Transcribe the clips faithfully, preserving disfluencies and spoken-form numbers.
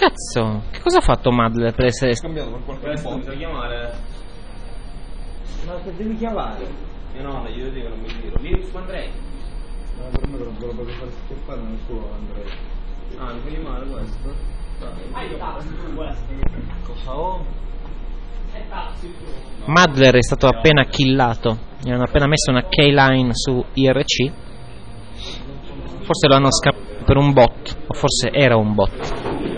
Cazzo, che cosa ha fatto Madler per essere... Cambiato per qualche Questo mi sa chiamare. Ma che devi chiamare? Mio nonno, glielo dico, non mi giro. Vieni su Andrei. Ma per me non te lo posso fare schiaffare nel suo Andrea. Ah, mi fa chiamare questo? Ah, il taxi tu questo. Cosa ho? È taxi tu. Madler è stato appena killato, gli hanno appena messo una K-line su I R C, forse lo hanno scappato per un bot, o forse era un bot.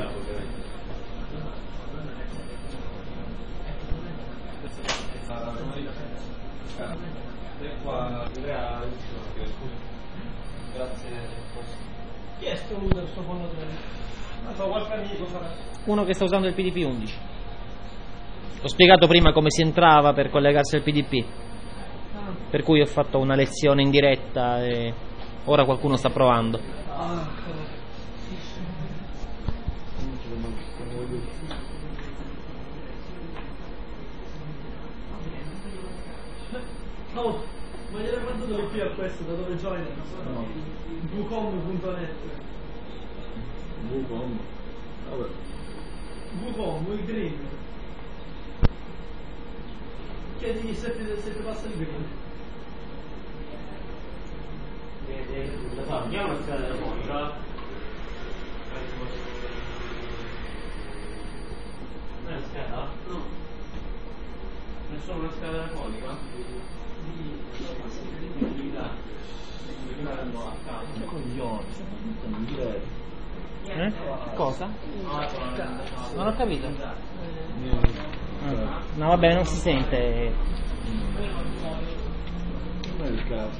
Chi è sto user sto fondo tre? Non so, qualche amico farà. Uno che sta usando il P D P undici. Ho spiegato prima come si entrava per collegarsi al P D P, per cui ho fatto una lezione in diretta e ora qualcuno sta provando. Oh, ma gliel'hai mandato l'I P a questo, da dove join? No. Vucom punto net. Vucom. Vabbè. Vucom, il green. Chiedigli se ti, se ti passa il green. Andiamo a scheda telefonica. Non è scheda? No. Nessuna una scheda telefonica? Coglione, sono diretto. Eh? Cosa? Non ho capito. Ah, no vabbè, non si sente. Non è il caso.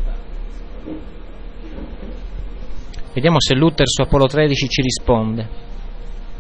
Vediamo se Luther su Apollo tredici ci risponde.